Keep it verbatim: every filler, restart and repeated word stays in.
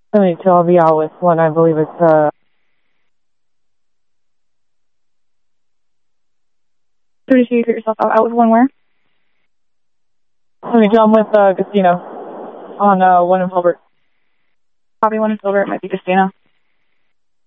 Let me tell I'll be out with one, I believe it's, uh... Did you see you get yourself out, out with one where? Let me tell I'm with, uh, Casino. On, uh, one in Filbert. Copy one in Silver, it might be Christina.